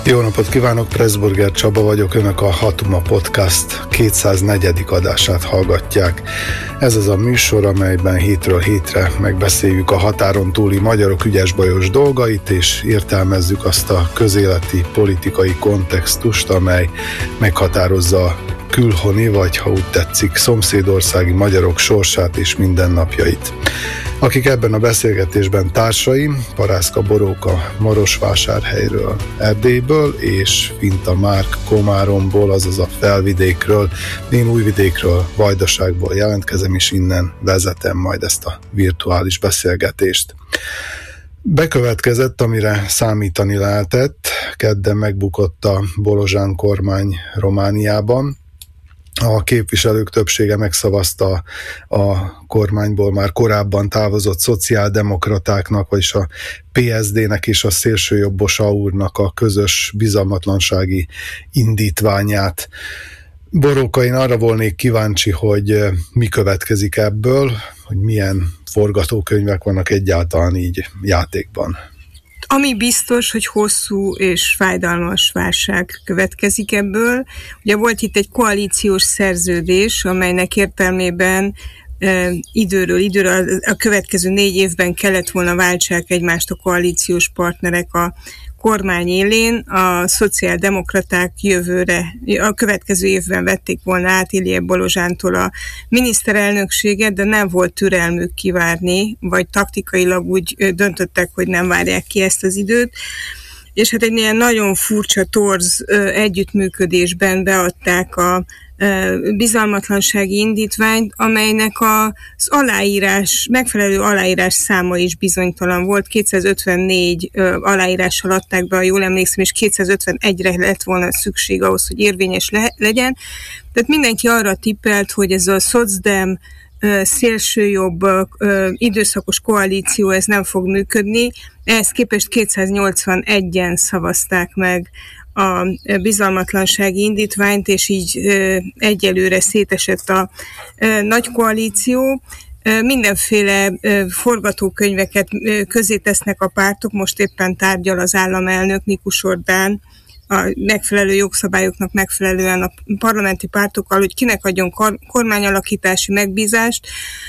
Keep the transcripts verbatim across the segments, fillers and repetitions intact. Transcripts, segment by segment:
Jó napot kívánok, Pressburger Csaba vagyok, önök a Hatuma Podcast kétszáznegyedik adását hallgatják. Ez az a műsor, amelyben hétről hétre megbeszéljük a határon túli magyarok ügyes-bajos dolgait, és értelmezzük azt a közéleti politikai kontextust, amely meghatározza a külhoni, vagy ha úgy tetszik, szomszédországi magyarok sorsát és mindennapjait. Akik ebben a beszélgetésben társaim, Parászka Boróka Marosvásárhelyről, Erdélyből, és Finta Márk Komáromból, azaz a Felvidékről, én Újvidékről, Vajdaságból jelentkezem, és innen vezetem majd ezt a virtuális beszélgetést. Bekövetkezett, amire számítani lehetett, kedden megbukott a Bolozsán kormány Romániában. A képviselők többsége megszavazta a kormányból már korábban távozott szociáldemokratáknak, vagyis a pé es dé-nek és a szélsőjobbos á u er-nak a közös bizalmatlansági indítványát. Boróka, én arra volnék kíváncsi, hogy mi következik ebből, hogy milyen forgatókönyvek vannak egyáltalán így játékban. Ami biztos, hogy hosszú és fájdalmas válság következik ebből. Ugye volt itt egy koalíciós szerződés, amelynek értelmében e, időről időről a következő négy évben kellett volna váltsák egymást a koalíciós partnerek a kormány élén. A szociáldemokraták jövőre, a következő évben vették volna át Ilije Bolozsántól a miniszterelnökséget, de nem volt türelmük kivárni, vagy taktikailag úgy döntöttek, hogy nem várják ki ezt az időt. És hát egy ilyen nagyon furcsa, torz együttműködésben beadták a bizalmatlansági indítványt, amelynek az aláírás, megfelelő aláírás száma is bizonytalan volt. kétszázötvennégy aláírással adták be, ha jól emlékszem, és kétszázötvenegyre lett volna szükség ahhoz, hogy érvényes le- legyen. Tehát mindenki arra tippelt, hogy ez a szocdem szélsőjobb időszakos koalíció, ez nem fog működni. Ehhez képest kétszáznyolcvanegyen szavazták meg a bizalmatlansági indítványt, és így egyelőre szétesett a nagy koalíció. Mindenféle forgatókönyveket közé tesznek a pártok, most éppen tárgyal az államelnök Mikus Orbán a megfelelő jogszabályoknak megfelelően a parlamenti pártokkal, hogy kinek adjon kormányalakítási megbízást,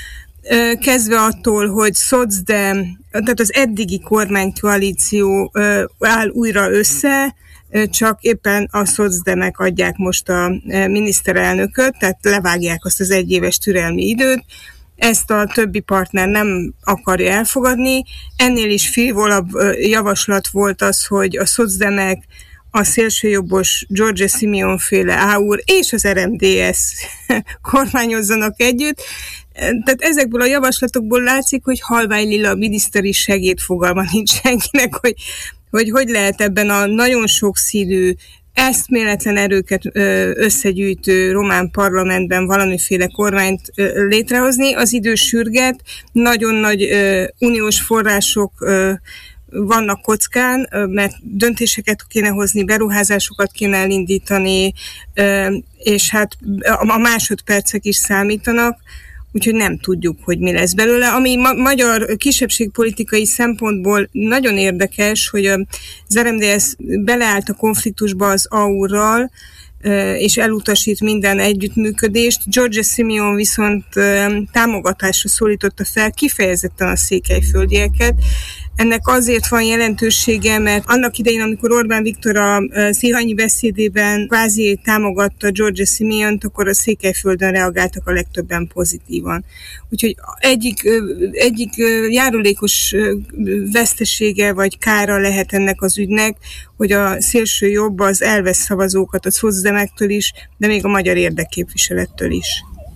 kezdve attól, hogy szocdem, tehát az eddigi kormánykoalíció áll újra össze, csak éppen a szocdemek adják most a miniszterelnököt, tehát levágják azt az egyéves türelmi időt. Ezt a többi partner nem akarja elfogadni. Ennél is frivolabb javaslat volt az, hogy a szocdemek, a szélsőjobbos George Simeon féle á u er és az er em dé es kormányozzanak együtt. Tehát ezekből a javaslatokból látszik, hogy halványlila miniszteri segédfogalma nincs senkinek, hogy hogy hogy lehet ebben a nagyon sokszínű, eszméletlen erőket összegyűjtő román parlamentben valamiféle kormányt létrehozni. Az idő sürget, nagyon nagy uniós források vannak kockán, mert döntéseket kéne hozni, beruházásokat kéne elindítani, és hát a másodpercek is számítanak, úgyhogy nem tudjuk, hogy mi lesz belőle. Ami ma- magyar kisebbségpolitikai szempontból nagyon érdekes, hogy az er em dé es beleállt a konfliktusba az á u er-ral, és elutasít minden együttműködést. George Simeon viszont támogatásra szólította fel kifejezetten a székelyföldieket. Ennek azért van jelentősége, mert annak idején, amikor Orbán Viktor a Széchenyi beszédében kvázi támogatta George Simeont, akkor a Székelyföldön reagáltak a legtöbben pozitívan. Úgyhogy egyik, egyik járulékos vesztesége vagy kára lehet ennek az ügynek, hogy a szélső jobb az elvesz szavazókat a szocdemektől is, de még a magyar érdekképviselettől is.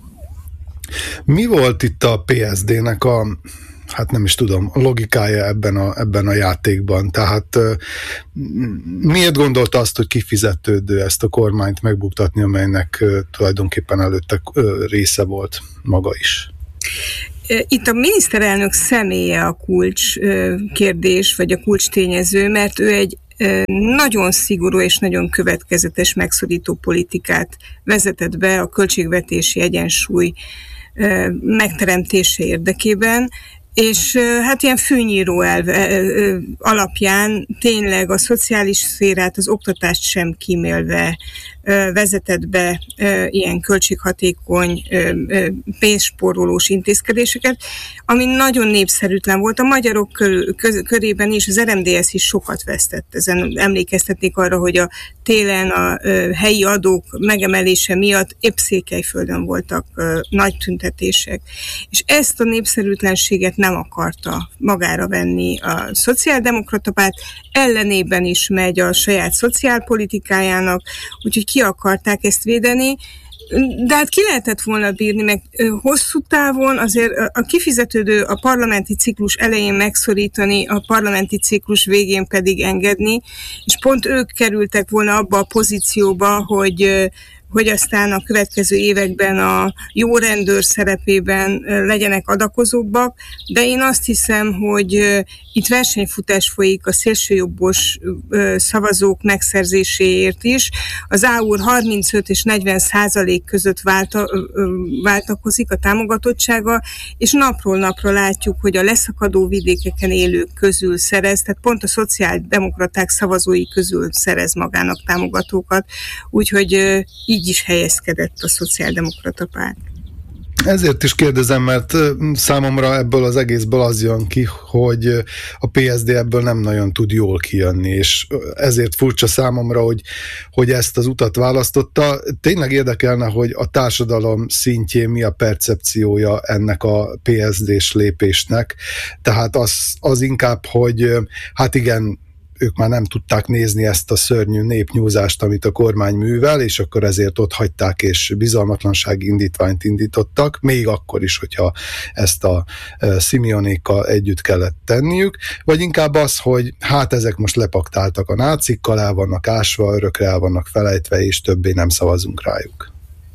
Mi volt itt a pé es dé-nek a hát nem is tudom, a logikája ebben a, ebben a játékban. Tehát miért gondolta azt, hogy kifizetődő ezt a kormányt megbuktatni, amelynek tulajdonképpen előtte része volt maga is? Itt a miniszterelnök személye a kulcs kérdés, vagy a kulcs tényező, mert ő egy nagyon szigorú és nagyon következetes megszorító politikát vezetett be a költségvetési egyensúly megteremtése érdekében, és hát ilyen fűnyíró elv alapján tényleg a szociális szférát, az oktatást sem kímélve vezetett be ilyen költséghatékony, pénzspórolós intézkedéseket, ami nagyon népszerűtlen volt. A magyarok körében is, az er em dé es is sokat vesztett. Ezen emlékeztetnék arra, hogy a télen a helyi adók megemelése miatt épp Székelyföldön voltak nagy tüntetések. És ezt a népszerűtlenséget nem akarta magára venni a szociáldemokrata párt, ellenében is megy a saját szociálpolitikájának, úgyhogy ki akarták ezt védeni, de hát ki lehetett volna bírni, meg hosszú távon azért a kifizetődő a parlamenti ciklus elején megszorítani, a parlamenti ciklus végén pedig engedni, és pont ők kerültek volna abba a pozícióba, hogy hogy aztán a következő években a jó rendőr szerepében legyenek adakozóbbak, de én azt hiszem, hogy itt versenyfutás folyik a szélsőjobbos szavazók megszerzéséért is. Az á u er harmincöt és negyven százalék között válta, váltakozik a támogatottsága, és napról napra látjuk, hogy a leszakadó vidékeken élők közül szerez, tehát pont a szociáldemokraták szavazói közül szerez magának támogatókat, úgyhogy így is helyezkedett a szociáldemokrata párt. Ezért is kérdezem, mert számomra ebből az egészből az jön ki, hogy a pé es dé ebből nem nagyon tud jól kijönni, és ezért furcsa számomra, hogy, hogy ezt az utat választotta. Tényleg érdekelne, hogy a társadalom szintjén mi a percepciója ennek a pé es dés lépésnek. Tehát az, az inkább, hogy hát igen, ők már nem tudták nézni ezt a szörnyű népnyúzást, amit a kormány művel, és akkor ezért ott hagyták, és bizalmatlansági indítványt indítottak, még akkor is, hogyha ezt a Simeonékkal együtt kellett tenniük, vagy inkább az, hogy hát ezek most lepaktáltak a nácikkal, el vannak ásva, örökre el vannak felejtve, és többé nem szavazunk rájuk.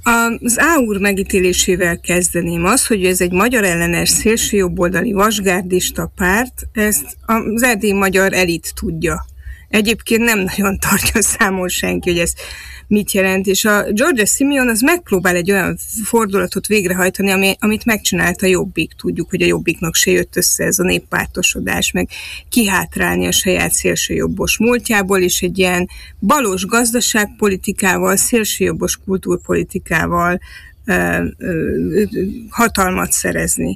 Az á u er megítélésével kezdeném azt, hogy ez egy magyar ellenes szélsőjobboldali vasgárdista párt, ezt az erdélyi magyar elit tudja. Egyébként nem nagyon tartja számon senki, hogy ez mit jelent, és a Giorgia Simeon az megpróbál egy olyan fordulatot végrehajtani, ami, amit megcsinált a Jobbik. Tudjuk, hogy a Jobbiknak se jött össze ez a néppártosodás, meg kihátrálni a saját szélsőjobbos múltjából, és egy ilyen balos gazdaságpolitikával, szélsőjobbos kultúrpolitikával ö, ö, hatalmat szerezni.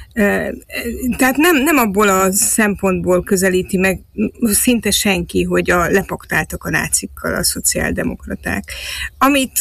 Tehát nem, nem abból a szempontból közelíti meg szinte senki, hogy a, lepaktáltak a nácikkal a szociáldemokraták. Amit,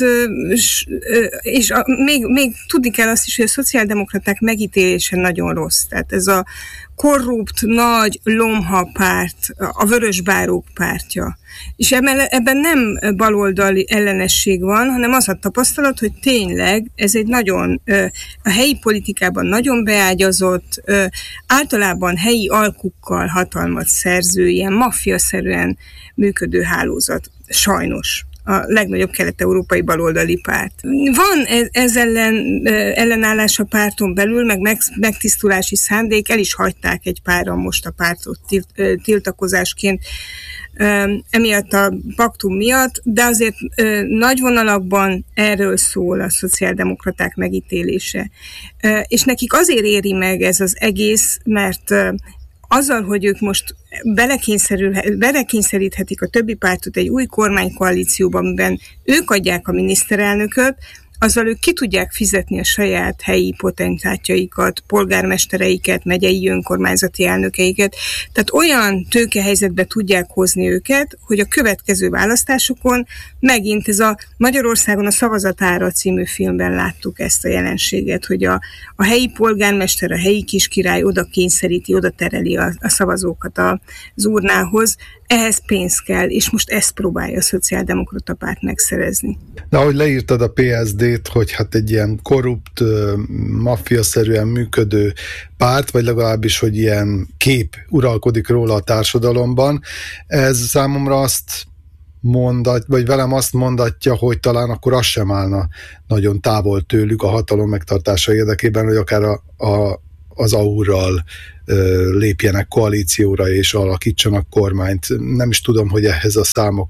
és a, még, még tudni kell azt is, hogy a szociáldemokraták megítélése nagyon rossz. Tehát ez a korrupt, nagy lomha párt, a vörösbárók pártja. És ebben nem baloldali ellenesség van, hanem az a tapasztalat, hogy tényleg ez egy nagyon, a helyi politikában nagyon beágyazott, általában helyi alkukkal hatalmat szerző, ilyen maffiaszerűen működő hálózat. Sajnos. A legnagyobb kelet-európai baloldali párt. Van ez ellen ellenállás a párton belül, meg megtisztulási szándék, el is hagyták egy páran most a pártot tiltakozásként emiatt a paktum miatt, de azért nagy vonalakban erről szól a szociáldemokraták megítélése. És nekik azért éri meg ez az egész, mert azzal, hogy ők most belekényszeríthetik a többi pártot egy új kormánykoalícióba, amiben ők adják a miniszterelnököt, azzal ők ki tudják fizetni a saját helyi potentátjaikat, polgármestereiket, megyei önkormányzati elnökeiket. Tehát olyan tőkehelyzetbe tudják hozni őket, hogy a következő választásokon megint ez a Magyarországon a Szavazatára című filmben láttuk ezt a jelenséget, hogy a, a helyi polgármester, a helyi kiskirály oda kényszeríti, oda tereli a, a szavazókat az urnához. Ehhez pénz kell, és most ezt próbálja a szociáldemokrata párt megszerezni. De ahogy leírtad a pé es dét, hogy hát egy ilyen korrupt, maffiaszerűen működő párt, vagy legalábbis, hogy ilyen kép uralkodik róla a társadalomban, ez számomra azt mondat, vagy velem azt mondatja, hogy talán akkor az sem állna nagyon távol tőlük a hatalom megtartása érdekében, hogy akár a, a, az á u er-ral lépjenek koalícióra és alakítsanak kormányt. Nem is tudom, hogy ehhez a számok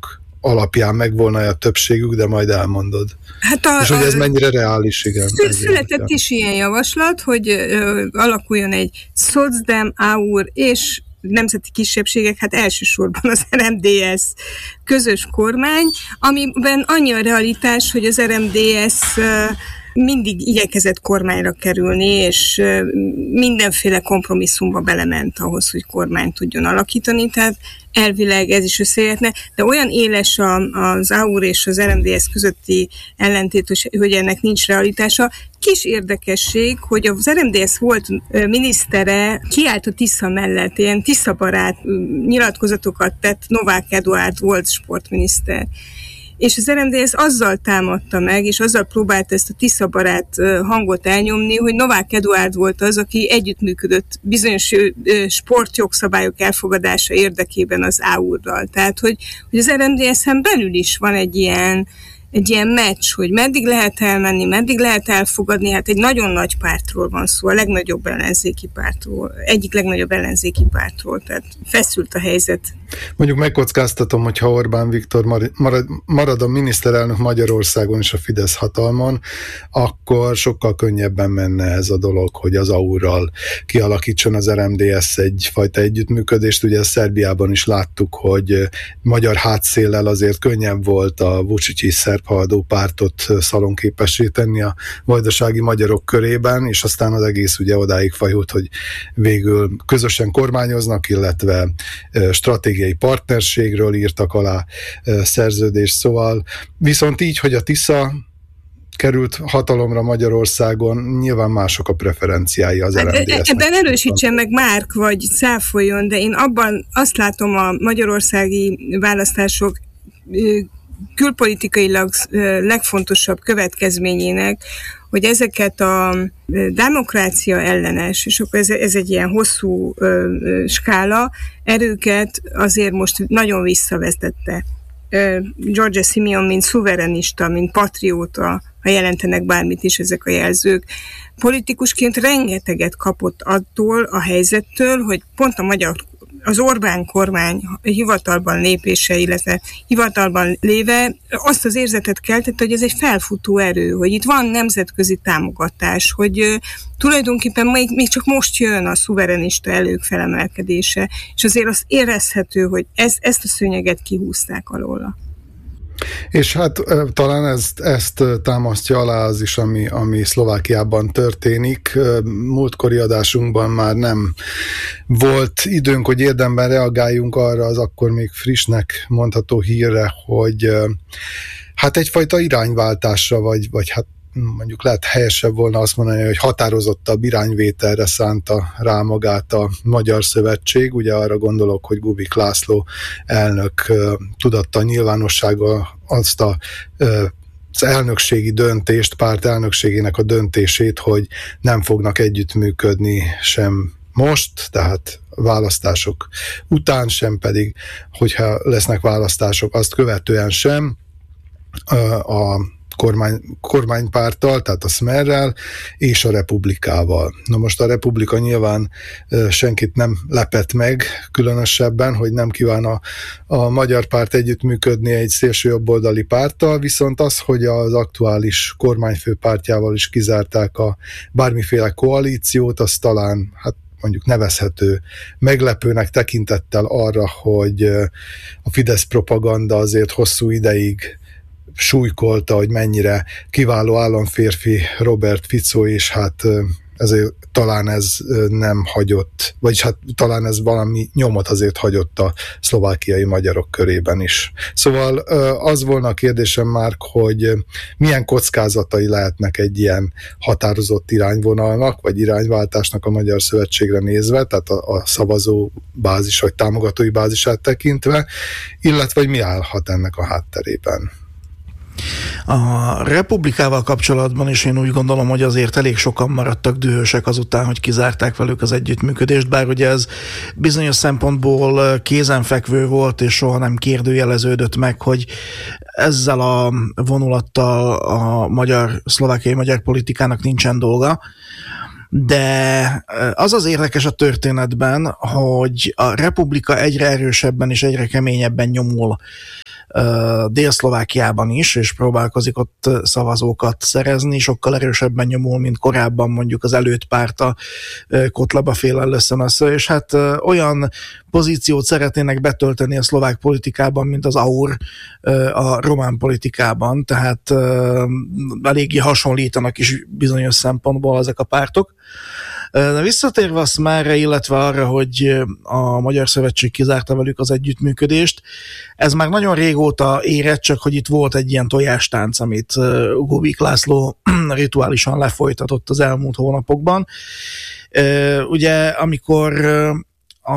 alapján megvolna a többségük, de majd elmondod. Hát a, És hogy ez mennyire reális, igen. Született is ilyen javaslat, hogy ö, alakuljon egy szocdem, á u er és nemzeti kisebbségek, hát elsősorban az er em dé es közös kormány, amiben annyi a realitás, hogy az er em dé es mindig igyekezett kormányra kerülni, és mindenféle kompromisszumba belement ahhoz, hogy kormányt tudjon alakítani, tehát elvileg ez is összejöhetne, de olyan éles az á u er és az er em dé es közötti ellentét, hogy ennek nincs realitása. Kis érdekesség, hogy az er em dé es volt minisztere kiállt a Tisza mellett, ilyen Tisza-barát nyilatkozatokat tett, Novák Eduárd volt sportminiszter. És az er em dé es azzal támadta meg, és azzal próbálta ezt a Tisza-barát hangot elnyomni, hogy Novák Eduárd volt az, aki együttműködött bizonyos sportjogszabályok elfogadása érdekében az á u er-ral. Tehát, hogy, hogy az er em dé es-en belül is van egy ilyen, egy ilyen meccs, hogy meddig lehet elmenni, meddig lehet elfogadni, hát egy nagyon nagy pártról van szó, a legnagyobb ellenzéki pártról, egyik legnagyobb ellenzéki pártról, tehát feszült a helyzet. Mondjuk megkockáztatom, hogy ha Orbán Viktor marad, marad a miniszterelnök Magyarországon és a Fidesz hatalmon, akkor sokkal könnyebben menne ez a dolog, hogy az á u er-ral kialakítson az er em dé es egyfajta együttműködést. Ugye Szerbiában is láttuk, hogy magyar hátszéllel azért könnyebb volt a Vučić szerbhaladó pártot szalonképessé tenni a vajdasági magyarok körében, és aztán az egész ugye odáig fajult, hogy végül közösen kormányoznak, illetve stratégiai partnerségről írtak alá szerződést, szóval viszont így, hogy a Tisza került hatalomra Magyarországon, nyilván mások a preferenciái az er em dé es-nek. Ebben erősítsen meg Márk, vagy cáfoljon, de én abban azt látom a magyarországi választások külpolitikailag legfontosabb következményének, hogy ezeket a demokrácia ellenes, és akkor ez, ez egy ilyen hosszú ö, ö, skála, erőket azért most nagyon visszavezette. Giorgia Simeon, mint szuverenista, mint patrióta, ha jelentenek bármit is ezek a jelzők, politikusként rengeteget kapott attól a helyzettől, hogy pont a magyar az Orbán kormány hivatalban lépése, illetve hivatalban léve azt az érzetet keltette, hogy ez egy felfutó erő, hogy itt van nemzetközi támogatás, hogy uh, tulajdonképpen még, még csak most jön a szuverenista elők felemelkedése, és azért az érezhető, hogy ez, ezt a szőnyeget kihúzták alóla. És hát talán ezt, ezt támasztja alá az is, ami, ami Szlovákiában történik. Múltkori adásunkban már nem volt időnk, hogy érdemben reagáljunk arra az akkor még frissnek mondható hírre, hogy hát egyfajta irányváltásra, vagy, vagy hát mondjuk lehet helyesebb volna azt mondani, hogy határozottabb irányvételre szánta rá magát a Magyar Szövetség. Ugye arra gondolok, hogy Gubik László elnök tudatta nyilvánossággal azt a az elnökségi döntést, párt elnökségének a döntését, hogy nem fognak együttműködni sem most, tehát választások után sem, pedig hogyha lesznek választások, azt követően sem a Kormány, kormánypárttal, tehát a Smerrel és a Republikával. Na most a Republika nyilván e, senkit nem lepett meg különösebben, hogy nem kíván a, a magyar párt együttműködni egy szélső jobboldali párttal, viszont az, hogy az aktuális kormányfő pártjával is kizárták a bármiféle koalíciót, az talán hát mondjuk nevezhető meglepőnek tekintettel arra, hogy a Fidesz propaganda azért hosszú ideig súlykolta, hogy mennyire kiváló államférfi Robert Fico, és hát ezért talán ez nem hagyott, vagyis hát talán ez valami nyomot azért hagyott a szlovákiai magyarok körében is. Szóval az volna a kérdésem már, hogy milyen kockázatai lehetnek egy ilyen határozott irányvonalnak, vagy irányváltásnak a Magyar Szövetségre nézve, tehát a, a szavazó bázis, vagy támogatói bázisát tekintve, illetve hogy mi állhat ennek a hátterében. A Republikával kapcsolatban is én úgy gondolom, hogy azért elég sokan maradtak dühösek azután, hogy kizárták velük az együttműködést, bár ugye ez bizonyos szempontból kézenfekvő volt, és soha nem kérdőjeleződött meg, hogy ezzel a vonulattal a magyar, szlovákiai magyar politikának nincsen dolga. De az az érdekes a történetben, hogy a Republika egyre erősebben és egyre keményebben nyomul Dél-Szlovákiában is, és próbálkozik ott szavazókat szerezni, sokkal erősebben nyomul, mint korábban mondjuk az előtt párt a Kotleba-féle össze-össze, és hát olyan pozíciót szeretnének betölteni a szlovák politikában, mint az á u er a román politikában, tehát eléggé hasonlítanak is bizonyos szempontból ezek a pártok. De visszatérve a Smerre, illetve arra, hogy a Magyar Szövetség kizárta velük az együttműködést, ez már nagyon régóta érett, csak hogy itt volt egy ilyen tojástánc, amit Kubik László rituálisan lefolytatott az elmúlt hónapokban. Ugye, amikor a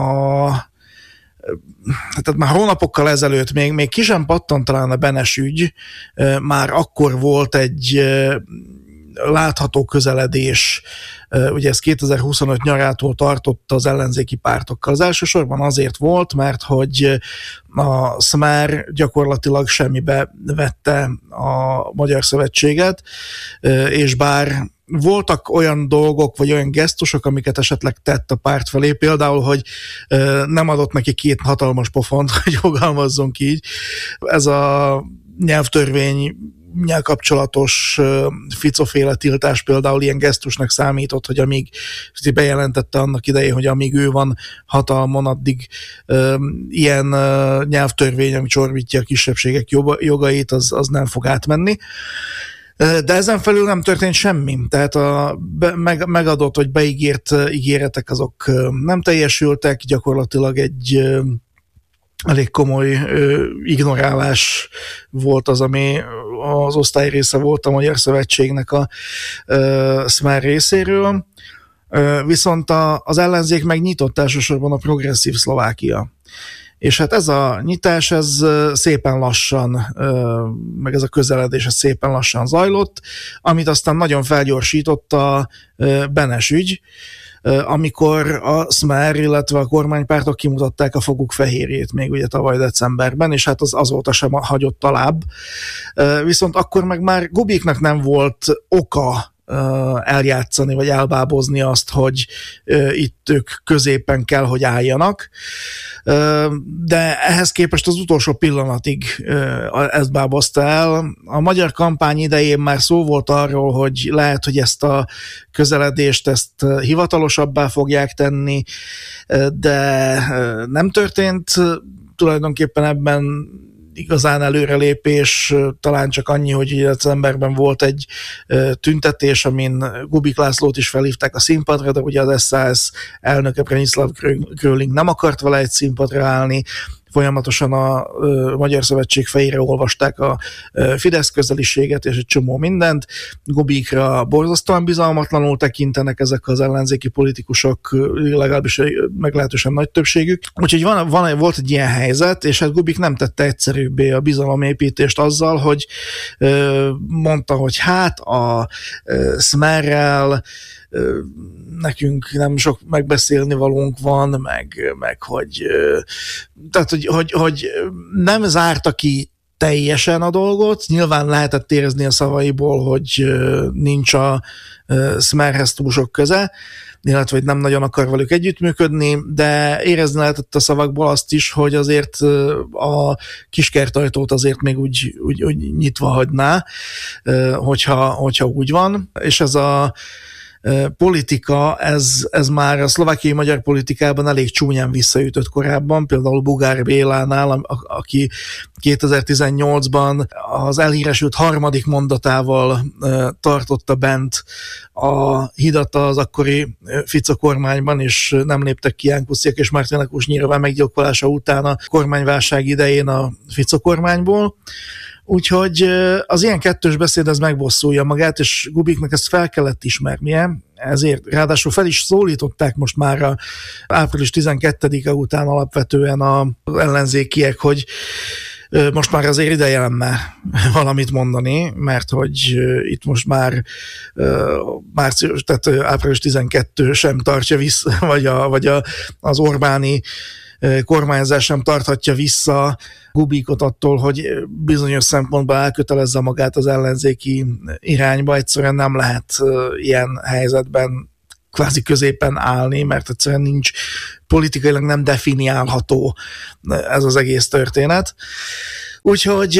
tehát már hónapokkal ezelőtt, még, még ki sem pattant talán a Benes ügy, már akkor volt egy látható közeledés, ugye ez kétezer-huszonöt nyarától tartott az ellenzéki pártokkal. Az elsősorban azért volt, mert hogy a Smer gyakorlatilag semmibe vette a Magyar Szövetséget, és bár voltak olyan dolgok, vagy olyan gesztusok, amiket esetleg tett a párt felé, például, hogy nem adott neki két hatalmas pofont, hogy fogalmazzunk így. Ez a nyelvtörvény kapcsolatos Ficóféle tiltás például ilyen gesztusnak számított, hogy amíg bejelentette annak idején, hogy amíg ő van hatalmon, addig um, ilyen uh, nyelvtörvény, ami csorbítja a kisebbségek jogait, az, az nem fog átmenni. De ezen felül nem történt semmi. Tehát a be, meg, megadott, hogy beígért ígéretek azok nem teljesültek, gyakorlatilag egy elég komoly ö, ignorálás volt az, ami az osztály része volt a Magyar Szövetségnek a ö, Smer részéről. Ö, viszont a, az ellenzék meg nyitott elsősorban a Progresszív Szlovákia. És hát ez a nyitás, ez szépen lassan, meg ez a közeledés ez szépen lassan zajlott, amit aztán nagyon felgyorsított a Benes ügy, amikor a Smer, illetve a kormánypártok kimutatták a foguk fehérjét még ugye tavaly decemberben, és hát az azóta sem hagyott alább. Viszont akkor meg már Kubiknak nem volt oka eljátszani, vagy elbábozni azt, hogy itt ők középen kell, hogy álljanak. De ehhez képest az utolsó pillanatig ezt bábozta el. A magyar kampány idején már szó volt arról, hogy lehet, hogy ezt a közeledést ezt hivatalosabbá fogják tenni, de nem történt. Tulajdonképpen ebben igazán előrelépés, talán csak annyi, hogy decemberben volt egy tüntetés, amin Kubik Lászlót is felhívták a színpadra, de ugye az es zé á es elnöke Branislav Gröling nem akart vele egy színpadra állni, folyamatosan a Magyar Szövetség fejére olvasták a Fidesz közeliséget és egy csomó mindent. Kubikra borzasztóan bizalmatlanul tekintenek ezek az ellenzéki politikusok, legalábbis meglehetősen nagy többségük. Úgyhogy van, van, volt egy ilyen helyzet, és hát Kubik nem tette egyszerűbbé a bizalomépítést azzal, hogy mondta, hogy hát a Smerrel nekünk nem sok megbeszélni valónk van, meg, meg hogy, tehát, hogy, hogy, hogy nem zárta ki teljesen a dolgot, nyilván lehetett érezni a szavaiból, hogy nincs a Smerhez túl sok köze, illetve hogy nem nagyon akar velük együttműködni, de érezni lehetett a szavakból azt is, hogy azért a kiskertajtót azért még úgy, úgy, úgy nyitva hagyná, hogyha, hogyha úgy van, és ez a politika, ez, ez már a szlovákiai magyar politikában elég csúnyán visszaütött korábban, például Bugár Bélánál, a, aki kétezer-tizennyolcban az elhíresült harmadik mondatával e, tartotta bent a hidat az akkori Fico kormányban, és nem léptek ki Ján Kuciak és Martina Kusnyirova meggyilkolása után a kormányválság idején a Fico kormányból. Úgyhogy az ilyen kettős beszéd ez megbosszulja magát, és Kubiknak ezt fel kellett ismernie, ezért ráadásul fel is szólították most már a április tizenkettedike után alapvetően az ellenzékiek, hogy most már azért ideje lenne valamit mondani, mert hogy itt most már március, tehát április tizenkettő sem tartja vissza, vagy, a, vagy a, az Orbáni kormányzás sem tarthatja vissza Kubikot attól, hogy bizonyos szempontból elkötelezze magát az ellenzéki irányba. Egyszerűen nem lehet ilyen helyzetben kvázi középen állni, mert egyszerűen nincs politikailag nem definiálható ez az egész történet. Úgyhogy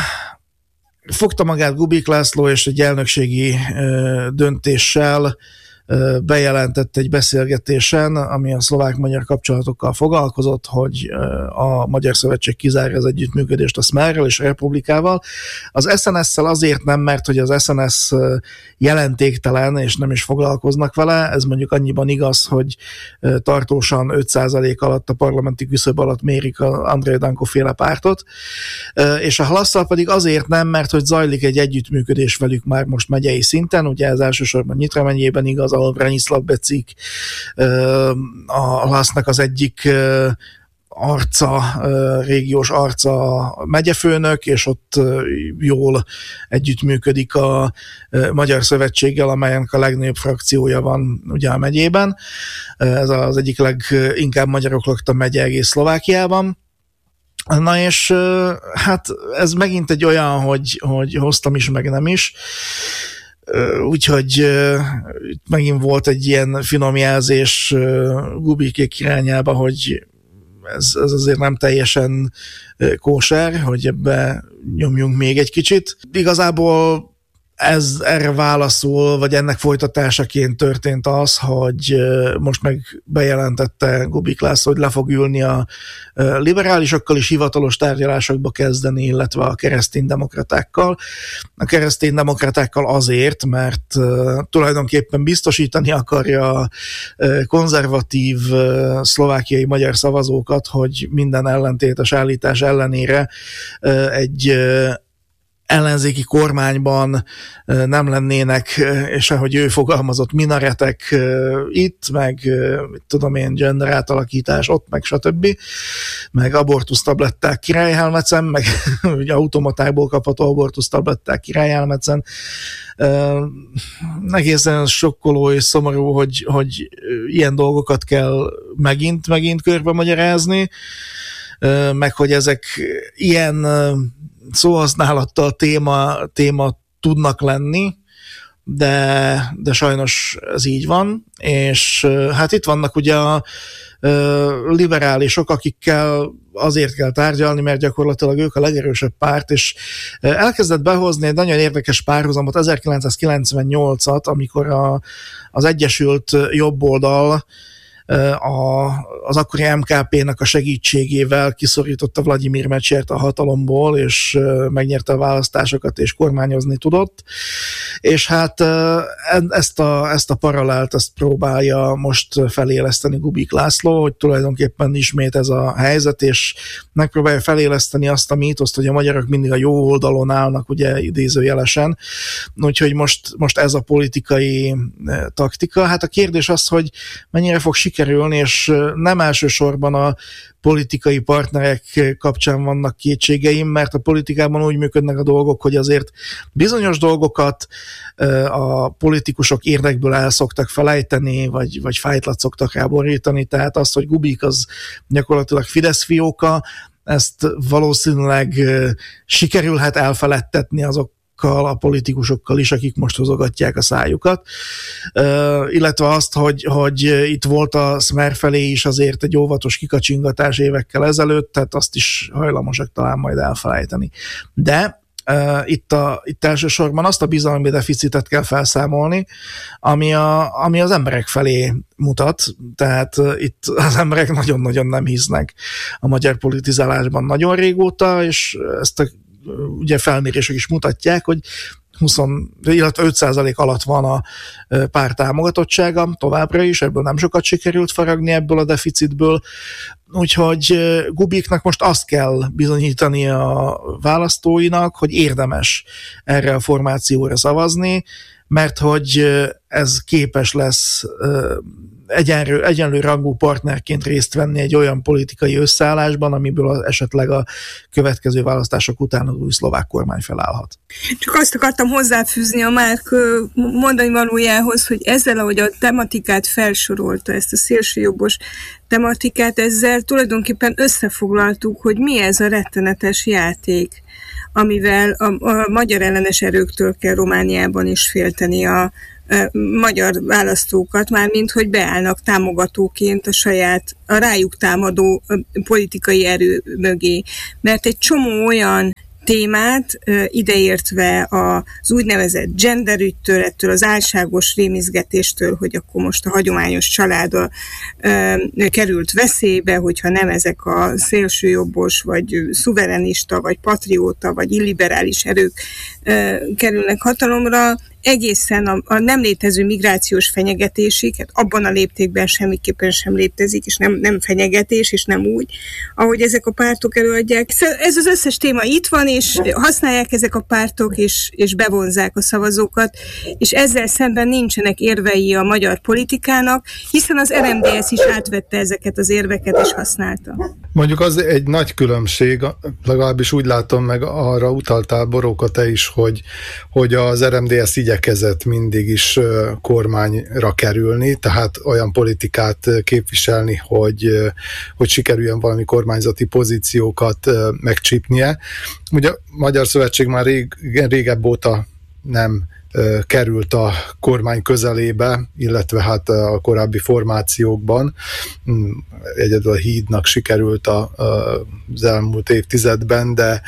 fogta magát Kubik László, és egy elnökségi döntéssel bejelentett egy beszélgetésen, ami a szlovák-magyar kapcsolatokkal foglalkozott, hogy a Magyar Szövetség kizárja az együttműködést a Smerrel és a Republikával. Az es en es-szel azért nem, mert hogy az es en es jelentéktelen, és nem is foglalkoznak vele, ez mondjuk annyiban igaz, hogy tartósan öt százalék alatt a parlamenti küszöb alatt mérik az Andrej Danko féle pártot, és a Hlasszal pedig azért nem, mert hogy zajlik egy együttműködés velük már most megyei szinten, ugye ez elsősorban Nyitra megyében igaz, ahol Branislav Becik a Hlasznak az egyik arca, régiós arca megyefőnök, és ott jól együttműködik a Magyar Szövetséggel, amelyen a legnagyobb frakciója van ugye a megyében. Ez az egyik leginkább magyarok lakta megye egész Szlovákiában. Na és hát ez megint egy olyan, hogy, hogy hoztam is, meg nem is. Úgyhogy uh, megint volt egy ilyen finom jelzés uh, Gubikék irányába, hogy ez, ez azért nem teljesen uh, kóser, hogy ebbe nyomjunk még egy kicsit. Igazából ez erre válaszul, vagy ennek folytatásaként történt az, hogy most meg bejelentette Kubik László, hogy le fog ülni a liberálisokkal is hivatalos tárgyalásokba kezdeni, illetve a kereszténydemokratákkal. A kereszténydemokratákkal azért, mert tulajdonképpen biztosítani akarja a konzervatív szlovákiai magyar szavazókat, hogy minden ellentétes állítás ellenére egy ellenzéki kormányban nem lennének, és ahogy ő fogalmazott, minaretek itt, meg mit tudom én, gender átalakítás ott, meg stb. Meg abortusztabletták Királyhelmecen, meg ugye automatákból kapható abortusztabletták Királyhelmecen. Egészen sokkoló és szomorú, hogy, hogy ilyen dolgokat kell megint, megint körbe magyarázni, meg hogy ezek ilyen szóhasználattal téma, téma tudnak lenni, de, de sajnos ez így van, és hát itt vannak ugye a liberálisok, akikkel azért kell tárgyalni, mert gyakorlatilag ők a legerősebb párt, és elkezdett behozni egy nagyon érdekes párhuzamot, ezerkilencszázkilencvennyolcat, amikor a, az Egyesült Jobboldal A, az akkori em ká pé-nek a segítségével kiszorította Vladimir Mecsert a hatalomból, és megnyerte a választásokat, és kormányozni tudott. És hát ezt a, ezt a paralelt, ezt próbálja most feléleszteni Kubik László, hogy tulajdonképpen ismét ez a helyzet, és megpróbálja feléleszteni azt a mítoszt, hogy a magyarok mindig a jó oldalon állnak, ugye idézőjelesen. Úgyhogy most, most ez a politikai taktika. Hát a kérdés az, hogy mennyire fog sikerülni, kerülni, és nem elsősorban a politikai partnerek kapcsán vannak kétségeim, mert a politikában úgy működnek a dolgok, hogy azért bizonyos dolgokat a politikusok érdekből el szoktak felejteni, vagy, vagy fájtlat szoktak ráborítani, tehát az, hogy Kubik az gyakorlatilag Fidesz fióka, ezt valószínűleg sikerülhet elfeledtetni azok a politikusokkal is, akik most hozogatják a szájukat, uh, illetve azt, hogy, hogy itt volt a Smer felé is azért egy óvatos kikacsingatás évekkel ezelőtt, tehát azt is hajlamosak talán majd elfelejteni. De uh, itt, a, itt elsősorban azt a bizalmi deficitet kell felszámolni, ami, a, ami az emberek felé mutat, tehát uh, itt az emberek nagyon-nagyon nem hisznek a magyar politizálásban nagyon régóta, és ezt a ugye felmérések is mutatják, hogy húsz, illetve öt százalék alatt van a párt támogatottsága továbbra is, ebből nem sokat sikerült faragni ebből a deficitből, úgyhogy Kubiknak most azt kell bizonyítani a választóinak, hogy érdemes erre a formációra szavazni, mert hogy ez képes lesz egyenlő, egyenlő rangú partnerként részt venni egy olyan politikai összeállásban, amiből esetleg a következő választások után az új szlovák kormány felállhat. Csak azt akartam hozzáfűzni a Márk mondani valójához, hogy ezzel, ahogy a tematikát felsorolta, ezt a szélsőjobbos tematikát, ezzel tulajdonképpen összefoglaltuk, hogy mi ez a rettenetes játék, amivel a, a magyar ellenes erőktől kell Romániában is félteni a, a magyar választókat, mármint hogy beállnak támogatóként a saját, a rájuk támadó politikai erő mögé. Mert egy csomó olyan témát, ideértve az úgynevezett genderügytől, ettől az álságos rémizgetéstől, hogy akkor most a hagyományos család került veszélybe, hogyha nem ezek a szélsőjobbos, vagy szuverenista, vagy patrióta, vagy illiberális erők kerülnek hatalomra, egészen a, a nem létező migrációs fenyegetésig, hát abban a léptékben semmiképpen sem létezik, és nem, nem fenyegetés, és nem úgy, ahogy ezek a pártok előadják. Ez az összes téma itt van, és használják ezek a pártok, és, és bevonzák a szavazókat, és ezzel szemben nincsenek érvei a magyar politikának, hiszen az er em dé es is átvette ezeket az érveket, és használta. Mondjuk az egy nagy különbség, legalábbis úgy látom, meg arra utaltál, Boróka, te is, hogy, hogy az er em dé es igyekezett mindig is kormányra kerülni, tehát olyan politikát képviselni, hogy, hogy sikerüljön valami kormányzati pozíciókat megcsípnie. Ugye a Magyar Szövetség már rég, régebb óta nem került a kormány közelébe, illetve hát a korábbi formációkban. Egyedül a Hídnak sikerült a, a, az elmúlt évtizedben, de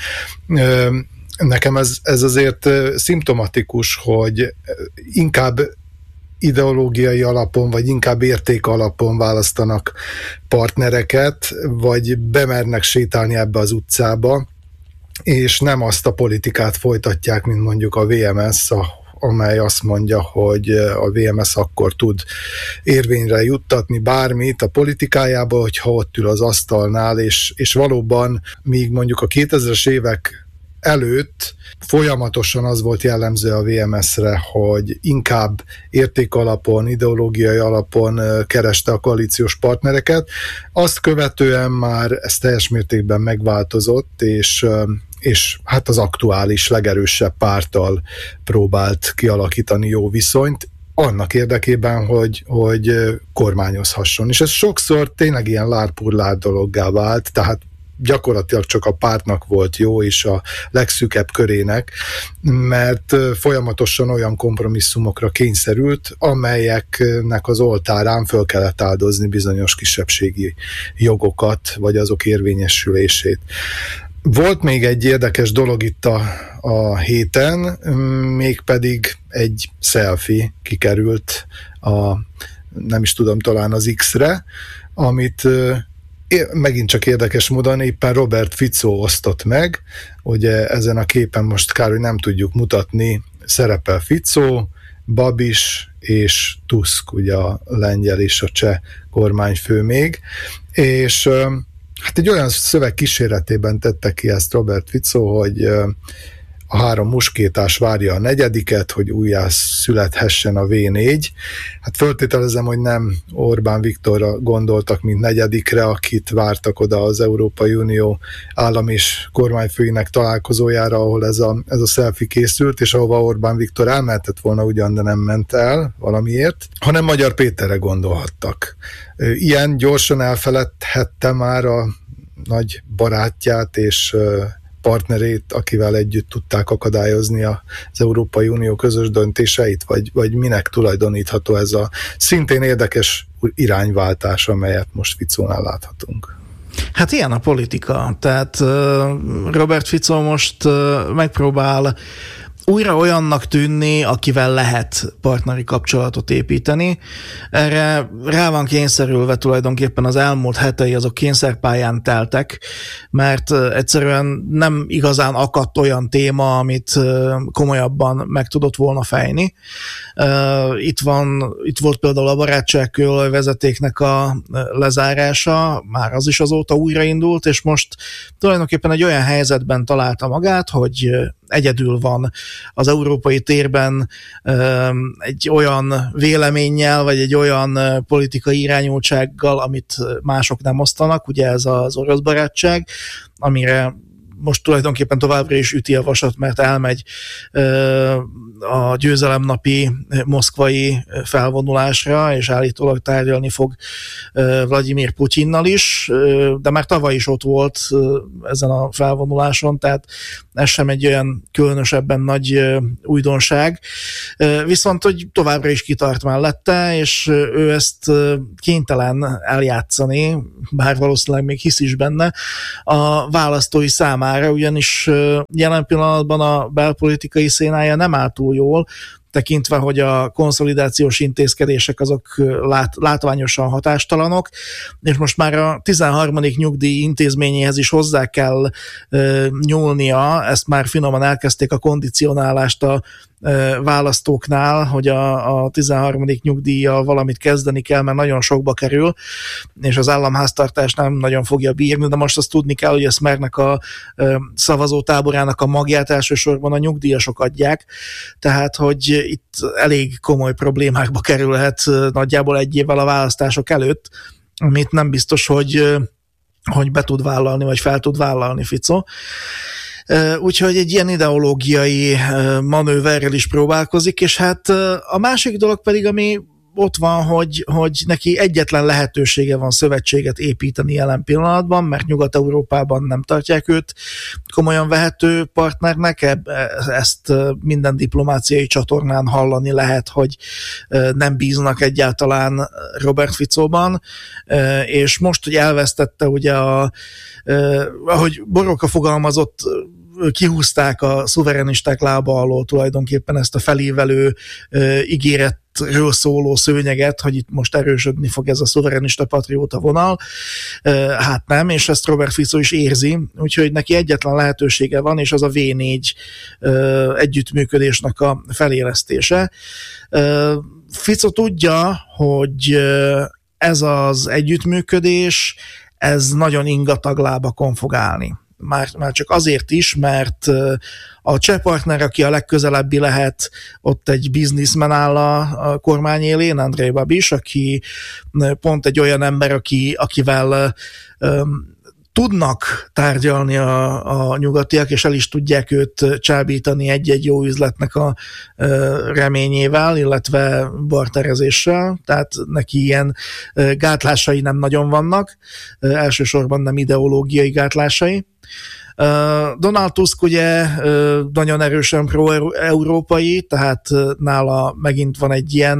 nekem ez, ez azért szimptomatikus, hogy inkább ideológiai alapon, vagy inkább érték alapon választanak partnereket, vagy bemernek sétálni ebbe az utcába, és nem azt a politikát folytatják, mint mondjuk a vé em es, a amely azt mondja, hogy a vé em es akkor tud érvényre juttatni bármit a politikájába, hogyha ott ül az asztalnál, és, és valóban míg mondjuk a kétezres évek előtt folyamatosan az volt jellemző a vé em es-re, hogy inkább értékalapon, ideológiai alapon kereste a koalíciós partnereket. Azt követően már ez teljes mértékben megváltozott, és és hát az aktuális, legerősebb párttal próbált kialakítani jó viszonyt, annak érdekében, hogy, hogy kormányozhasson. És ez sokszor tényleg ilyen lárpurlár dologgá vált, tehát gyakorlatilag csak a pártnak volt jó, és a legszűkebb körének, mert folyamatosan olyan kompromisszumokra kényszerült, amelyeknek az oltárán föl kellett áldozni bizonyos kisebbségi jogokat, vagy azok érvényesülését. Volt még egy érdekes dolog itt a, a héten, mégpedig egy selfie kikerült a, nem is tudom, talán az X-re, amit megint csak érdekes módon éppen Robert Fico osztott meg. Ugye ezen a képen most kár, hogy nem tudjuk mutatni, szerepel Fico, Babis és Tusk, ugye a lengyel és a cseh kormányfő még, és hát egy olyan szöveg kíséretében tette ki ezt Robert Fico, hogy a három muskétás várja a negyediket, hogy újjá születhessen a vé négy. Hát föltételezem, hogy nem Orbán Viktorra gondoltak, mint negyedikre, akit vártak oda az Európai Unió állam és kormányfőinek találkozójára, ahol ez a, ez a selfie készült, és ahova Orbán Viktor elmehetett volna ugyan, de nem ment el valamiért, hanem Magyar Péterre gondolhattak. Ilyen gyorsan elfeledhette már a nagy barátját és partnerét, akivel együtt tudták akadályozni az Európai Unió közös döntéseit, vagy, vagy minek tulajdonítható ez a szintén érdekes irányváltás, amelyet most Ficónál láthatunk? Hát ilyen a politika. Tehát Robert Fico most megpróbál újra olyannak tűnni, akivel lehet partneri kapcsolatot építeni. Erre rá van kényszerülve tulajdonképpen az elmúlt hetei, azok kényszerpályán teltek, mert egyszerűen nem igazán akadt olyan téma, amit komolyabban meg tudott volna fejni. Itt van, itt volt például a barátságkő vezetéknek a lezárása, már az is azóta újraindult, és most tulajdonképpen egy olyan helyzetben találta magát, hogy egyedül van az európai térben egy olyan véleménnyel, vagy egy olyan politikai irányultsággal, amit mások nem osztanak, ugye ez az orosz barátság, amire most tulajdonképpen továbbra is üti a vasat, mert elmegy a győzelemnapi moszkvai felvonulásra, és állítólag tárgyalni fog Vladimir Putyinnal is, de már tavaly is ott volt ezen a felvonuláson, tehát ez sem egy olyan különösebben nagy újdonság. Viszont, hogy továbbra is kitart mellette, és ő ezt kénytelen eljátszani, bár valószínűleg még hisz is benne, a választói számára, ugyanis jelen pillanatban a belpolitikai szénája nem áll túl jól, tekintve, hogy a konszolidációs intézkedések azok lát, látványosan hatástalanok, és most már a tizenharmadik nyugdíj intézményéhez is hozzá kell e, nyúlnia, ezt már finoman elkezdték a kondicionálást a e, választóknál, hogy a, a tizenharmadik nyugdíjjal valamit kezdeni kell, mert nagyon sokba kerül, és az államháztartás nem nagyon fogja bírni, de most azt tudni kell, hogy a Smernek a e, szavazótáborának a magját elsősorban a nyugdíjasok adják, tehát, hogy itt elég komoly problémákba kerülhet nagyjából egy évvel a választások előtt, amit nem biztos, hogy, hogy be tud vállalni, vagy fel tud vállalni Fico. Úgyhogy egy ilyen ideológiai manőverrel is próbálkozik, és hát a másik dolog pedig, ami ott van, hogy, hogy neki egyetlen lehetősége van szövetséget építeni jelen pillanatban, mert Nyugat-Európában nem tartják őt komolyan vehető partnernek, ezt minden diplomáciai csatornán hallani lehet, hogy nem bíznak egyáltalán Robert Ficóban, és most, hogy elvesztette ugye a, ahogy Borokka fogalmazott, kihúzták a szuverenisták lába alól tulajdonképpen ezt a felévelő ígéret ről szóló szőnyeget, hogy itt most erősödni fog ez a szuverenista patrióta vonal. Hát nem, és ezt Robert Fico is érzi, úgyhogy neki egyetlen lehetősége van, és az a vé négy együttműködésnek a felélesztése. Fico tudja, hogy ez az együttműködés, ez nagyon ingatag lábakon fog állni. Már, már csak azért is, mert a cseh partner, aki a legközelebbi lehet, ott egy bizniszmen áll a, a kormány élén, Andrej Babis, aki pont egy olyan ember, aki, akivel um, tudnak tárgyalni a, a nyugatiak, és el is tudják őt csábítani egy-egy jó üzletnek a uh, reményével, illetve barterezéssel, tehát neki ilyen uh, gátlásai nem nagyon vannak, uh, elsősorban nem ideológiai gátlásai. Donald Tusk ugye nagyon erősen pro-európai, tehát nála megint van egy ilyen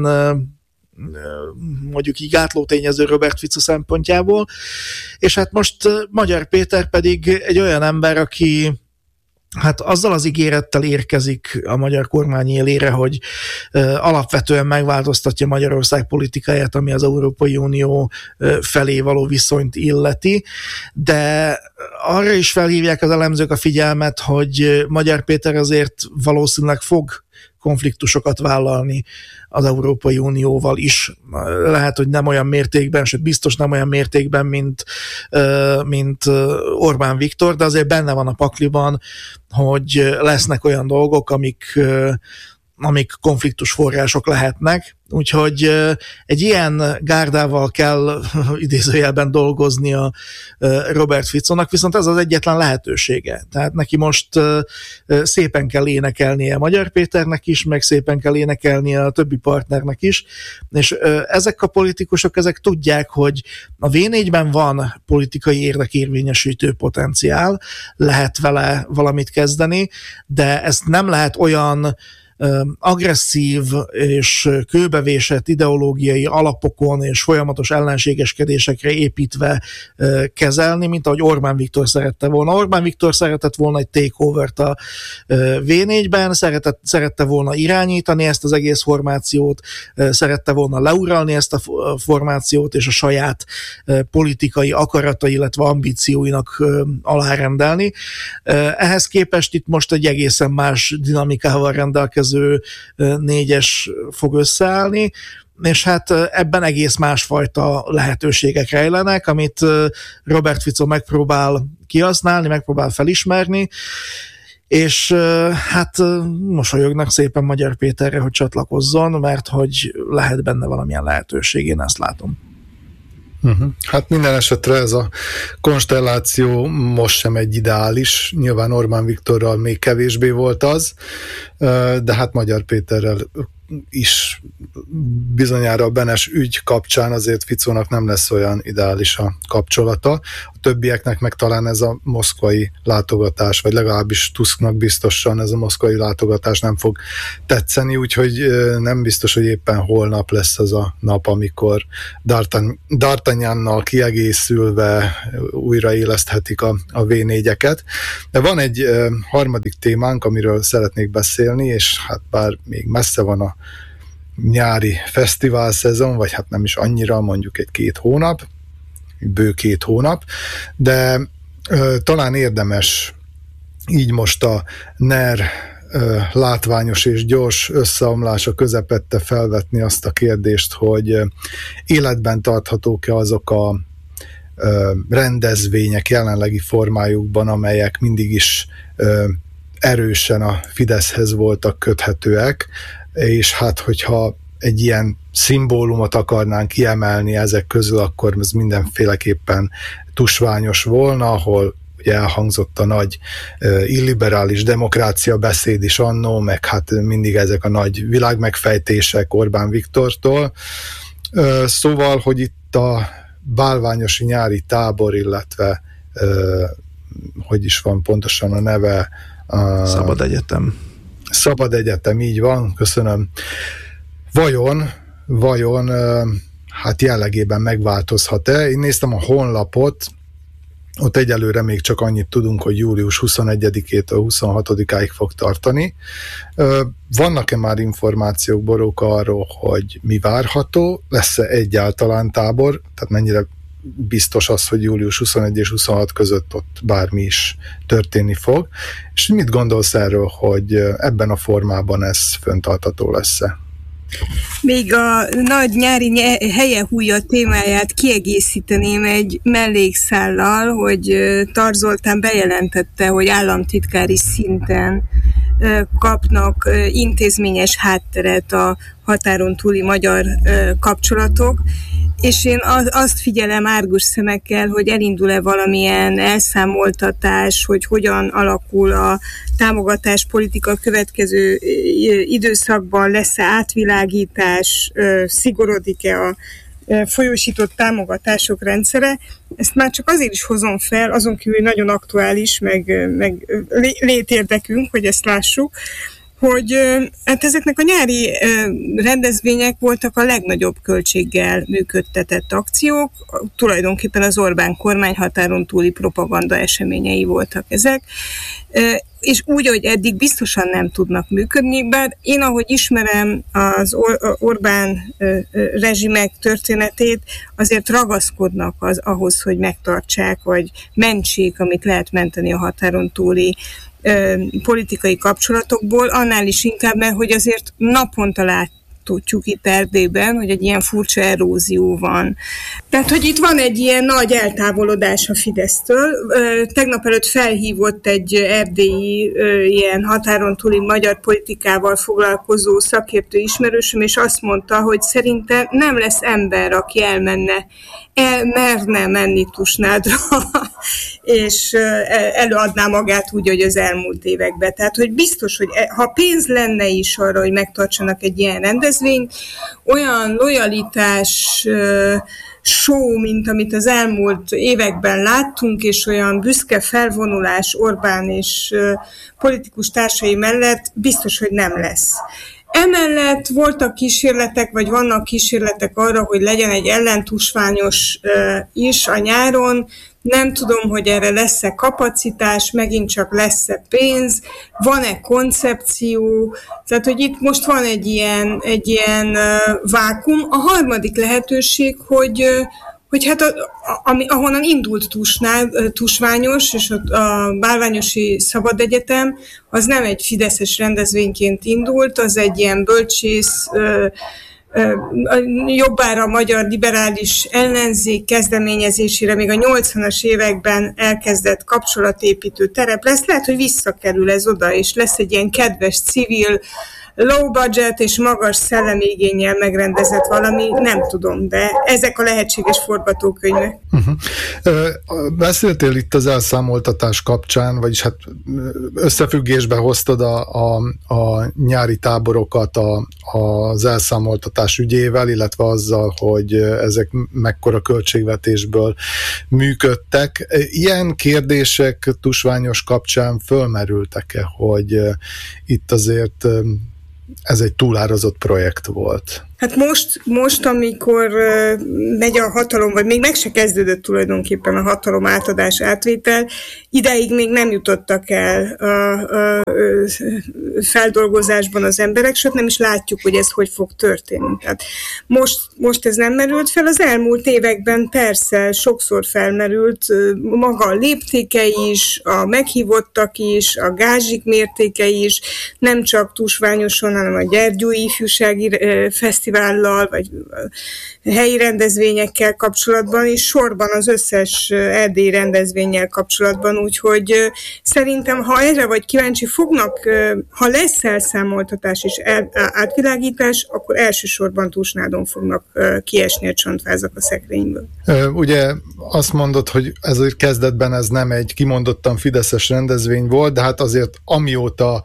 mondjuk így gátló tényező Robert Fico szempontjából, és hát most Magyar Péter pedig egy olyan ember, aki hát azzal az ígérettel érkezik a magyar kormány élére, hogy uh, alapvetően megváltoztatja Magyarország politikáját, ami az Európai Unió uh, felé való viszonyt illeti, de arra is felhívják az elemzők a figyelmet, hogy Magyar Péter azért valószínűleg fog konfliktusokat vállalni az Európai Unióval is. Lehet, hogy nem olyan mértékben, sőt biztos nem olyan mértékben, mint, mint Orbán Viktor, de azért benne van a pakliban, hogy lesznek olyan dolgok, amik, amik konfliktus források lehetnek. Úgyhogy egy ilyen gárdával kell idézőjelben dolgozni a Robert Ficónak, viszont ez az egyetlen lehetősége. Tehát neki most szépen kell énekelnie Magyar Péternek is, meg szépen kell énekelnie a többi partnernek is, és ezek a politikusok, ezek tudják, hogy a vé négyben van politikai érdekérvényesítő potenciál, lehet vele valamit kezdeni, de ezt nem lehet olyan agresszív és kőbevésett ideológiai alapokon és folyamatos ellenségeskedésekre építve kezelni, mint ahogy Orbán Viktor szerette volna. Orbán Viktor szeretett volna egy takeovert a vé négyben, szeretett, szerette volna irányítani ezt az egész formációt, szerette volna leuralni ezt a formációt, és a saját politikai akarata, illetve ambícióinak alárendelni. Ehhez képest itt most egy egészen más dinamikával rendelkező négyes fog összeállni, és hát ebben egész másfajta lehetőségek rejlenek, amit Robert Fico megpróbál kihasználni, megpróbál felismerni, és hát mosolyognak szépen Magyar Péterre, hogy csatlakozzon, mert hogy lehet benne valamilyen lehetőség, én ezt látom. Uh-huh. Hát minden esetre ez a konstelláció most sem egy ideális, nyilván Orbán Viktorral még kevésbé volt az, de hát Magyar Péterrel is bizonyára a Benes ügy kapcsán azért Ficónak nem lesz olyan ideális a kapcsolata. A többieknek meg talán ez a moszkvai látogatás, vagy legalábbis Tusknak biztosan ez a moszkvai látogatás nem fog tetszeni, úgyhogy nem biztos, hogy éppen holnap lesz az a nap, amikor D'Artagnannal kiegészülve újraéleszthetik a, a vé négyeket. De van egy harmadik témánk, amiről szeretnék beszélni, és hát bár még messze van a nyári fesztivál szezon, vagy hát nem is annyira, mondjuk egy-két hónap, bő két hónap, de ö, talán érdemes így most a NER ö, látványos és gyors összeomlása közepette felvetni azt a kérdést, hogy ö, életben tarthatók-e azok a ö, rendezvények jelenlegi formájukban, amelyek mindig is ö, erősen a Fideszhez voltak köthetőek, és hát hogyha egy ilyen szimbólumot akarnánk kiemelni ezek közül, akkor ez mindenféleképpen tusványos volna, ahol ugye elhangzott a nagy uh, illiberális demokrácia beszéd is annó, meg hát mindig ezek a nagy világmegfejtések Orbán Viktortól. Uh, szóval, hogy itt a bálványosi nyári tábor, illetve uh, hogy is van pontosan a neve? Uh, Szabad Egyetem. Szabad Egyetem, így van, köszönöm. Vajon, vajon hát jellegében megváltozhat-e? Én néztem a honlapot, ott egyelőre még csak annyit tudunk, hogy július huszonegyedikétől huszonhatodikáig fog tartani. Vannak-e már információk, Boróka, arról, hogy mi várható? Lesz-e egyáltalán tábor? Tehát mennyire biztos az, hogy július huszonegy és huszonhat között ott bármi is történni fog. És mit gondolsz erről, hogy ebben a formában ez fenntartható lesz-e? Még a nagy nyári helyehúja témáját kiegészíteném egy mellékszállal, hogy Tar Zoltán bejelentette, hogy államtitkári szinten kapnak intézményes hátteret a határon túli magyar kapcsolatok, és én azt figyelem árgus szemekkel, hogy elindul-e valamilyen elszámoltatás, hogy hogyan alakul a támogatáspolitika következő időszakban, lesz-e átvilágítás, szigorodik-e a folyósított támogatások rendszere. Ezt már csak azért is hozom fel, azon kívül nagyon aktuális, meg, meg létérdekünk, hogy ezt lássuk, hogy hát ezeknek a nyári rendezvények voltak a legnagyobb költséggel működtetett akciók, tulajdonképpen az Orbán kormány határon túli propaganda eseményei voltak ezek, és úgy, hogy eddig biztosan nem tudnak működni, bár én, ahogy ismerem az Or- Orbán rezsimek történetét, azért ragaszkodnak az, ahhoz, hogy megtartsák, vagy mentsék, amit lehet menteni a határon túli politikai kapcsolatokból, annál is inkább, mert hogy azért naponta láthatjuk itt Erdélyben, hogy egy ilyen furcsa erózió van. Tehát, hogy itt van egy ilyen nagy eltávolodás a Fidesztől. Tegnap előtt felhívott egy erdélyi ilyen határon túli magyar politikával foglalkozó szakértő ismerősöm, és azt mondta, hogy szerinte nem lesz ember, aki elmenne, el merne menni Tusnádra, és előadná magát úgy, hogy az elmúlt években. Tehát, hogy biztos, hogy ha pénz lenne is arra, hogy megtartsanak egy ilyen rendezvényt, olyan lojalitás show, mint amit az elmúlt években láttunk, és olyan büszke felvonulás Orbán és politikus társai mellett biztos, hogy nem lesz. Emellett voltak kísérletek, vagy vannak kísérletek arra, hogy legyen egy ellentusványos is a nyáron. Nem tudom, hogy erre lesz-e kapacitás, megint csak lesz-e pénz, van-e koncepció, tehát, hogy itt most van egy ilyen, egy ilyen vákum. A harmadik lehetőség, hogy hogy hát a, a, ahonnan indult Tusnál, Tusványos, és a, a Bálványosi Szabad Egyetem, az nem egy fideszes rendezvényként indult, az egy ilyen bölcsész, ö, ö, jobbára magyar liberális ellenzék kezdeményezésére még a nyolcvanas években elkezdett kapcsolatépítő terep lesz. Lehet, hogy visszakerül ez oda, és lesz egy ilyen kedves civil low budget és magas szellemigénnyel megrendezett valami, nem tudom, de ezek a lehetséges forgatókönyvek. Uh-huh. Beszéltél itt az elszámoltatás kapcsán, vagyis hát összefüggésbe hoztad a, a, a nyári táborokat a, az elszámoltatás ügyével, illetve azzal, hogy ezek mekkora költségvetésből működtek. Ilyen kérdések tusványos kapcsán fölmerültek-e, hogy itt azért ez egy túlárazott projekt volt? Hát most, most, amikor megy a hatalom, vagy még meg se kezdődött tulajdonképpen a hatalom átadás, átvétel, ideig még nem jutottak el a, a, a feldolgozásban az emberek, sőt nem is látjuk, hogy ez hogy fog történni. Tehát most, most ez nem merült fel, az elmúlt években persze sokszor felmerült maga a léptéke is, a meghívottak is, a gázsik mértéke is, nem csak tusványoson, hanem a Gyergyói Ifjúsági Fesztivál vagy helyi rendezvényekkel kapcsolatban, és sorban az összes erdélyi rendezvénnyel kapcsolatban, úgyhogy szerintem, ha erre vagy kíváncsi, fognak, ha lesz elszámoltatás és el, átvilágítás, akkor elsősorban Tusnádon fognak kiesni a csontvázak a szekrényből. Ugye azt mondod, hogy ezért kezdetben ez nem egy kimondottan fideszes rendezvény volt, de hát azért amióta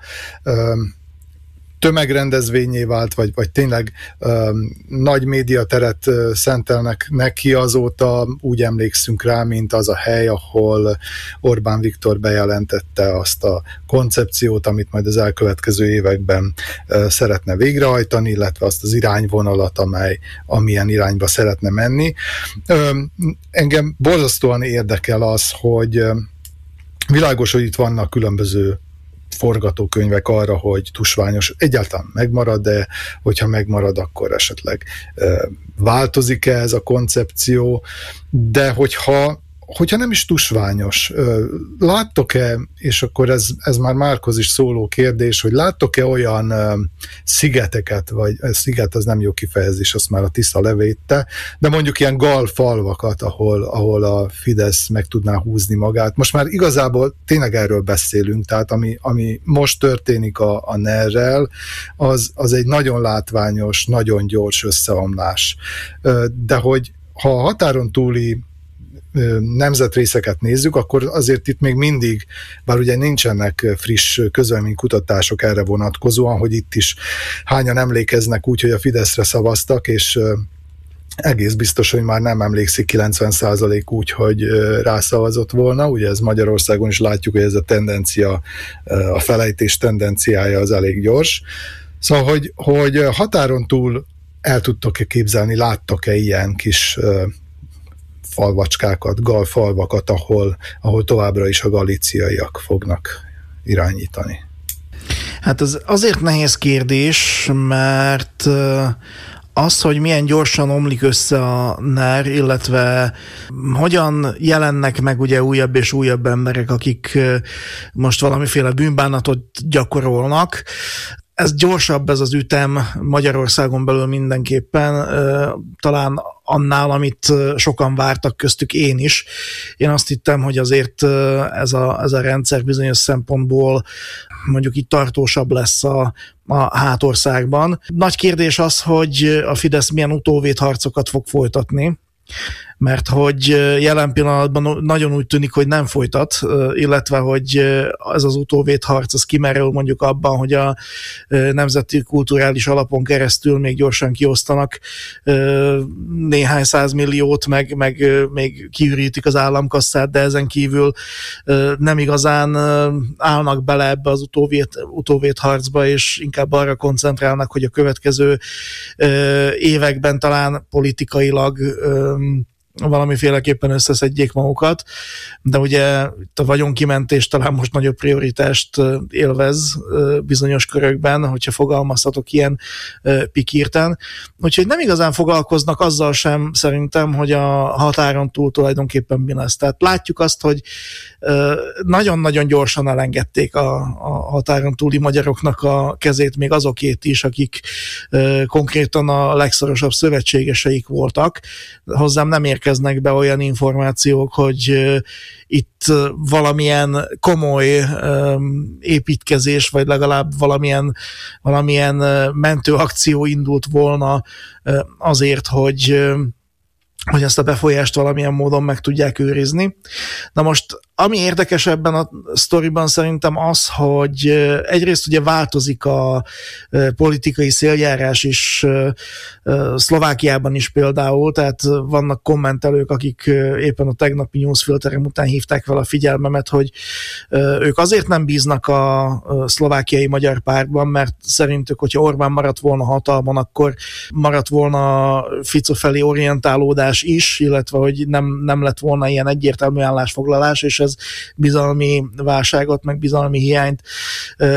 tömegrendezvényé vált, vagy, vagy tényleg um, nagy médiateret uh, szentelnek neki, azóta úgy emlékszünk rá, mint az a hely, ahol Orbán Viktor bejelentette azt a koncepciót, amit majd az elkövetkező években uh, szeretne végrehajtani, illetve azt az irányvonalat, amely amilyen irányba szeretne menni. Um, engem borzasztóan érdekel az, hogy um, világos, hogy itt vannak különböző forgatókönyvek arra, hogy tusványos egyáltalán megmarad, de hogyha megmarad, akkor esetleg e, változik-e ez a koncepció, de hogyha hogyha nem is tusványos, láttok-e, és akkor ez, ez már Márkhoz is szóló kérdés, hogy láttok-e olyan szigeteket, vagy sziget az nem jó kifejezés, azt már a Tisza levédte, de mondjuk ilyen galfalvakat, ahol, ahol a Fidesz meg tudná húzni magát. Most már igazából tényleg erről beszélünk, tehát ami, ami most történik a, a NER-rel, az, az egy nagyon látványos, nagyon gyors összeomlás. De hogy ha a határon túli nemzetrészeket nézzük, akkor azért itt még mindig, bár ugye nincsenek friss közvéleménykutatások erre vonatkozóan, hogy itt is hányan emlékeznek úgy, hogy a Fideszre szavaztak, és egész biztos, hogy már nem emlékszik kilencven százalék úgy, hogy rászavazott volna. Ugye ez Magyarországon is látjuk, hogy ez a tendencia, a felejtés tendenciája az elég gyors. Szóval, hogy, hogy határon túl el tudtok-e képzelni, láttak-e ilyen kis falvacskákat, galfalvakat, ahol, ahol továbbra is a galíciaiak fognak irányítani? Hát ez azért nehéz kérdés, mert az, hogy milyen gyorsan omlik össze a NER, illetve hogyan jelennek meg ugye újabb és újabb emberek, akik most valamiféle bűnbánatot gyakorolnak, ez gyorsabb, ez az ütem Magyarországon belül mindenképpen, talán annál, amit sokan vártak, köztük én is. Én azt hittem, hogy azért ez a, ez a rendszer bizonyos szempontból mondjuk itt tartósabb lesz a, a hátországban. Nagy kérdés az, hogy a Fidesz milyen utóvédharcokat fog folytatni, mert hogy jelen pillanatban nagyon úgy tűnik, hogy nem folytat, illetve hogy ez az utóvédharc az kimerül mondjuk abban, hogy a nemzeti kulturális alapon keresztül még gyorsan kiosztanak néhány százmilliót, meg, meg még kiürítik az államkasszát, de ezen kívül nem igazán állnak bele ebbe az utóvéd, utóvédharcba, és inkább arra koncentrálnak, hogy a következő években talán politikailag valamiféleképpen összeszedjék magukat, de ugye a vagyonkimentés talán most nagyobb prioritást élvez bizonyos körökben, hogyha fogalmazhatok ilyen pikírten. Úgyhogy nem igazán foglalkoznak azzal sem szerintem, hogy a határon túl tulajdonképpen mi lesz. Tehát látjuk azt, hogy nagyon-nagyon gyorsan elengedték a, a határon túli magyaroknak a kezét, még azokét is, akik konkrétan a legszorosabb szövetségeseik voltak. Hozzám nem érkeztek érkeznek be olyan információk, hogy itt valamilyen komoly építkezés, vagy legalább valamilyen, valamilyen mentőakció indult volna azért, hogy hogy ezt a befolyást valamilyen módon meg tudják őrizni. Na most, ami érdekes ebben a sztoriban szerintem az, hogy egyrészt ugye változik a politikai széljárás is Szlovákiában is például, tehát vannak kommentelők, akik éppen a tegnapi newsfilterem után hívták fel a figyelmemet, hogy ők azért nem bíznak a szlovákiai magyar pártban, mert szerintük, hogyha Orbán maradt volna hatalmon, akkor maradt volna Fico felé orientálódás is, illetve hogy nem, nem lett volna ilyen egyértelmű állásfoglalás, és ez bizalmi válságot, meg bizalmi hiányt